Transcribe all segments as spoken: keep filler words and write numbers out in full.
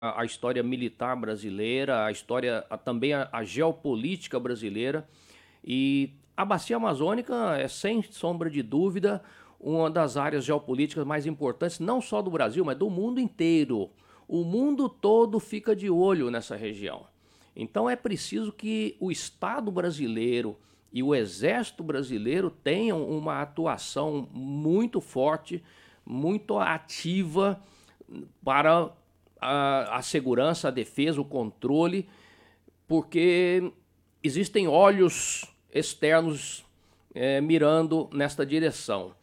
a, a história militar brasileira, a história, a- também a, a geopolítica brasileira. E a Bacia Amazônica é, sem sombra de dúvida, uma das áreas geopolíticas mais importantes, não só do Brasil, mas do mundo inteiro. O mundo todo fica de olho nessa região. Então é preciso que o Estado brasileiro e o Exército brasileiro tenham uma atuação muito forte, muito ativa para a, a segurança, a defesa, o controle, porque existem olhos externos é, mirando nesta direção.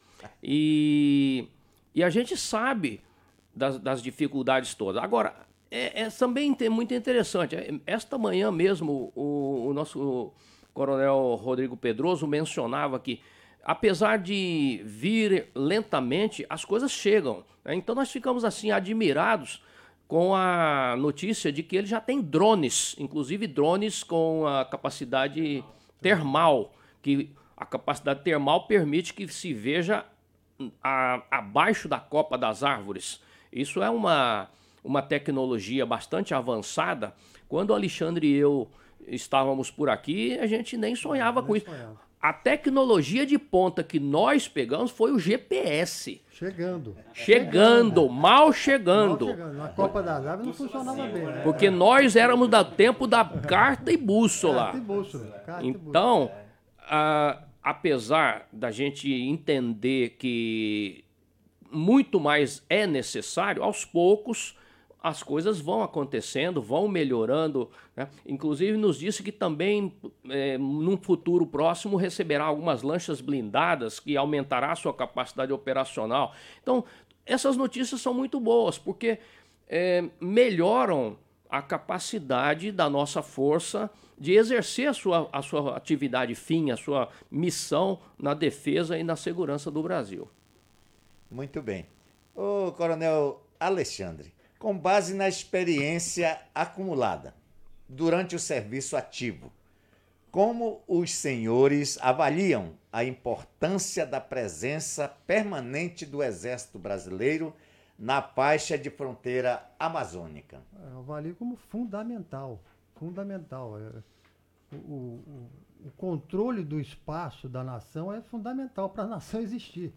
E, e a gente sabe das, das dificuldades todas. Agora, é, é também muito interessante. Esta manhã mesmo, o, o nosso coronel Rodrigo Pedroso mencionava que, apesar de vir lentamente, as coisas chegam, né? Então nós ficamos assim admirados com a notícia de que ele já tem drones, inclusive drones com a capacidade termal, que a capacidade termal permite que se veja a, abaixo da copa das árvores. Isso é uma, uma tecnologia bastante avançada. Quando o Alexandre e eu estávamos por aqui, a gente nem sonhava Não, com nem isso. sonhava. A tecnologia de ponta que nós pegamos foi o G P S. Chegando. Chegando, Chegando. mal Mal chegando. chegando. Na Copa das Aves não funcionava bem. Porque É, nós éramos do tempo da carta e carta bússola. e bússola. Carta e bússola. Então, a- apesar da gente entender que muito mais é necessário, aos poucos as coisas vão acontecendo, vão melhorando, né? Inclusive nos disse que também, é, num futuro próximo, receberá algumas lanchas blindadas que aumentará a sua capacidade operacional. Então, essas notícias são muito boas, porque é, melhoram a capacidade da nossa força de exercer a sua, a sua atividade fim, a sua missão na defesa e na segurança do Brasil. Muito bem. Ô, Coronel Alexandre, com base na experiência acumulada durante o serviço ativo, como os senhores avaliam a importância da presença permanente do Exército Brasileiro na faixa de fronteira amazônica? Eu avalio como fundamental. Fundamental. É, O, o, o controle do espaço da nação é fundamental para a nação existir.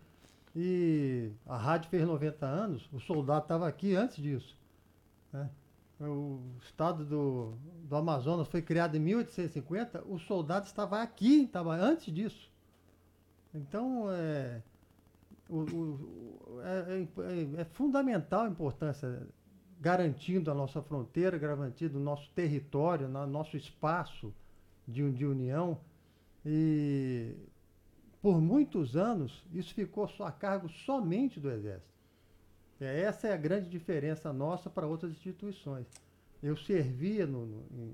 E a rádio fez noventa anos, o soldado estava aqui antes disso, né? O estado do, do Amazonas foi criado em mil oitocentos e cinquenta, o soldado estava aqui, estava antes disso. Então, é, o, o, é, é, é fundamental a importância, garantindo a nossa fronteira, garantindo o nosso território, no- nosso espaço de, de união. E por muitos anos, isso ficou só a cargo somente do Exército. É, essa é a grande diferença nossa para outras instituições. Eu servia no, no, em,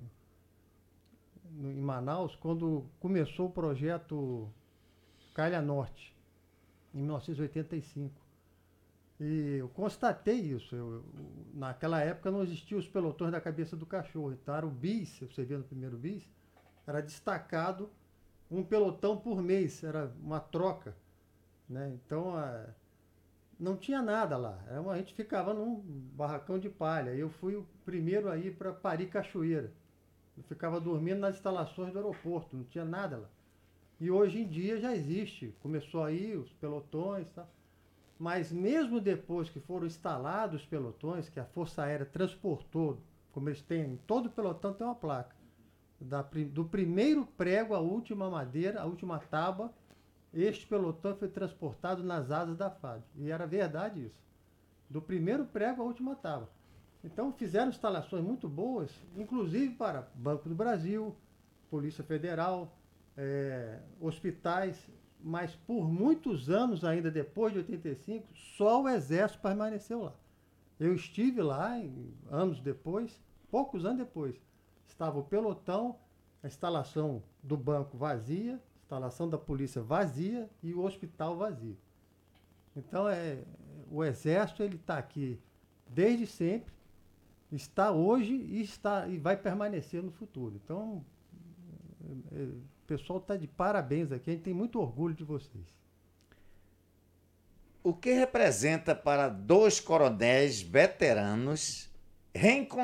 no, em Manaus quando começou o projeto Calha Norte, em mil novecentos e oitenta e cinco. E eu constatei isso. Eu, eu, naquela época não existiam os pelotões da cabeça do cachorro. Então era o bis, você via no primeiro bis, era destacado um pelotão por mês, era uma troca, né? Então, a, não tinha nada lá. Era uma- a gente ficava num barracão de palha. Eu fui o primeiro a ir para Pari Cachoeira. Eu ficava dormindo nas instalações do aeroporto, não tinha nada lá. E hoje em dia já existe. Começou aí os pelotões, tá? Mas mesmo depois que foram instalados os pelotões, que a Força Aérea transportou, como eles têm, todo pelotão tem uma placa. Da, do primeiro prego à última madeira, à última tábua, este pelotão foi transportado nas asas da F A B. E era verdade isso. Do primeiro prego à última tábua. Então fizeram instalações muito boas, inclusive para Banco do Brasil, Polícia Federal, eh, hospitais, mas por muitos anos ainda depois de oitenta e cinco, só o Exército permaneceu lá. Eu estive lá em- anos depois, poucos anos depois. Estava o pelotão, a instalação do banco vazia, a instalação da polícia vazia e o hospital vazio. Então é, o Exército ele está aqui desde sempre, está hoje e, está, e vai permanecer no futuro. Então é, é, o pessoal está de parabéns aqui, a gente tem muito orgulho de vocês. O que representa para dois coronéis veteranos reencontrar